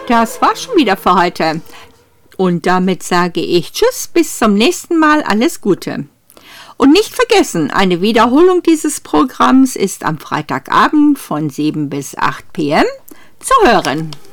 Das war schon wieder für heute. Und damit sage ich Tschüss, bis zum nächsten Mal, alles Gute. Und nicht vergessen, eine Wiederholung dieses Programms ist am Freitagabend von 7 bis 8 p.m. zu hören.